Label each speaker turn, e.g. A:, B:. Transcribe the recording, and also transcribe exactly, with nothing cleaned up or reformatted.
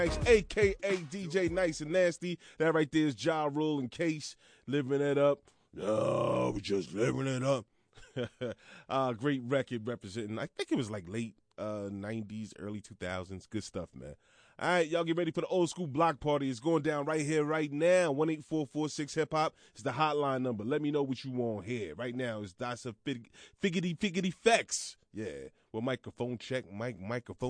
A: A K A D J Nice and Nasty. That right there is Ja Rule and Case living it up. No, we just living it up. uh, great record representing, I think it was like late uh, nineties, early two thousands. Good stuff, man. All right, y'all get ready for the old school block party. It's going down right here, right now. one eight four four six hip hop is the hotline number. Let me know what you want here. Right now, it's Dasa Fig- Figgity Figgity Fex. Yeah, well, microphone check, mic, microphone.